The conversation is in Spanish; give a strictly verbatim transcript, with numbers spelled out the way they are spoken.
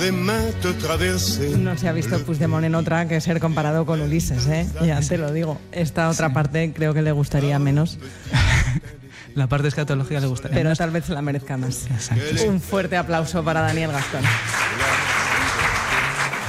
No se ha visto Puigdemont en otra que ser comparado con Ulises, ¿eh? Ya te lo digo. Esta otra sí. parte creo que le gustaría menos. La parte de escatología le gustaría Pero menos. tal vez se la merezca más. Exacto. Un fuerte aplauso para Daniel Gastón.